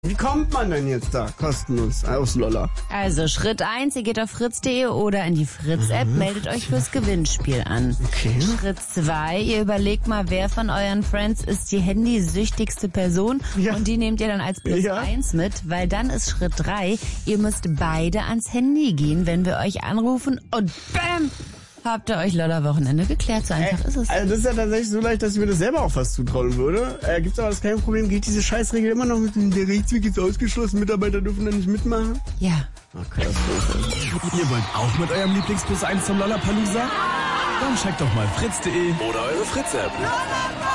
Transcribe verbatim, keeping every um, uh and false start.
Wie kommt man denn jetzt da kostenlos aus Lolla? Also Schritt eins, ihr geht auf fritz punkt de oder in die Fritz-App, mhm. meldet euch fürs Gewinnspiel an. Okay. Schritt zwei, ihr überlegt mal, wer von euren Friends ist die handysüchtigste Person Ja. und die nehmt ihr dann als Plus Ja. eins mit, weil dann ist Schritt drei, ihr müsst beide ans Handy gehen, wenn wir euch anrufen und bam, habt ihr euch Lolla-Wochenende geklärt. So einfach Äh, ist es. Also das ist ja tatsächlich so leicht, dass ich mir das selber auch fast zutrauen würde. Äh, gibt's aber das kein Problem, gilt diese Scheißregel immer noch mit dem, der Rechtsweg ist ausgeschlossen, Mitarbeiter dürfen da nicht mitmachen? Ja. Ach, Katastrophe. Ihr wollt auch mit eurem Lieblings-Plus eins zum Lollapalooza? Dann checkt doch mal fritz punkt de oder eure Fritz-App.